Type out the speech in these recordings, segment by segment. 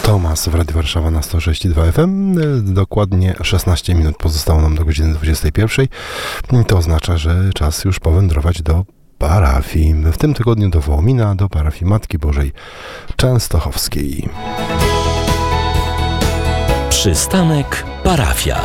Tomas w Radiu Warszawa na 106,2 FM. Dokładnie 16 minut pozostało nam do godziny 21. To oznacza, że czas już powędrować do parafii. W tym tygodniu do Wołomina, do parafii Matki Bożej Częstochowskiej. Przystanek parafia.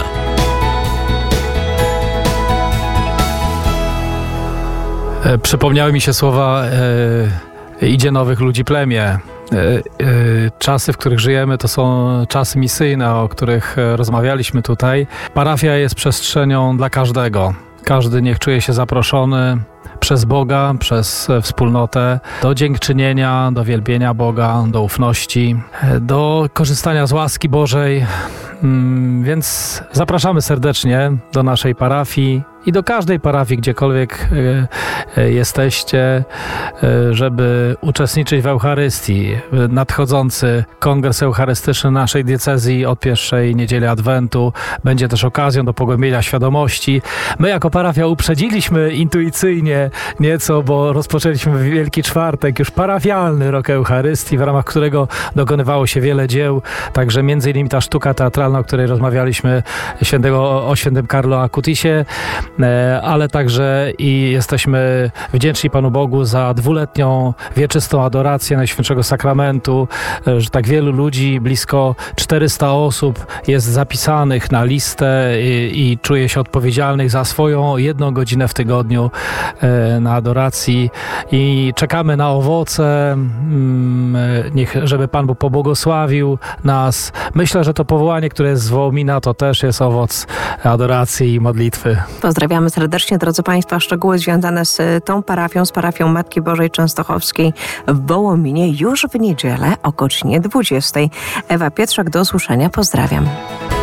Przypomniały mi się słowa idzie nowych ludzi plemię. Czasy, w których żyjemy, to są czasy misyjne, o których rozmawialiśmy tutaj. Parafia jest przestrzenią dla każdego. Każdy niech czuje się zaproszony przez Boga, przez wspólnotę do dziękczynienia, do wielbienia Boga, do ufności, do korzystania z łaski Bożej. Więc zapraszamy serdecznie do naszej parafii i do każdej parafii, gdziekolwiek jesteście, żeby uczestniczyć w Eucharystii. Nadchodzący kongres eucharystyczny naszej diecezji od pierwszej niedzieli Adwentu będzie też okazją do pogłębienia świadomości. My jako parafia uprzedziliśmy intuicyjnie nieco, bo rozpoczęliśmy Wielki Czwartek, już parafialny rok Eucharystii, w ramach którego dokonywało się wiele dzieł, także między innymi ta sztuka teatralna, o której rozmawialiśmy, o świętym Carlo Acutisie, ale także i jesteśmy wdzięczni Panu Bogu za 2-letnią wieczystą adorację Najświętszego Sakramentu, że tak wielu ludzi, blisko 400 osób jest zapisanych na listę i czuje się odpowiedzialnych za swoją 1 godzinę w tygodniu na adoracji i czekamy na owoce, żeby Pan Bóg pobłogosławił nas. Myślę, że to powołanie, które jest z Wołomina, to też jest owoc adoracji i modlitwy. Pozdrawiamy serdecznie, drodzy Państwa. Szczegóły związane z tą parafią, z parafią Matki Bożej Częstochowskiej w Wołominie już w niedzielę o godzinie 20. Ewa Pietrzak, do usłyszenia. Pozdrawiam.